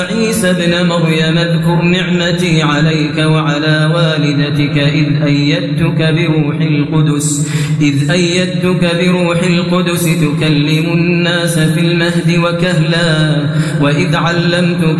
عيسى ابن مريم اذكر نعمتي عليك وعلى والدتك إذ أيدتك بروح القدس تكلم الناس في المهد وكهلا وإذ علمتك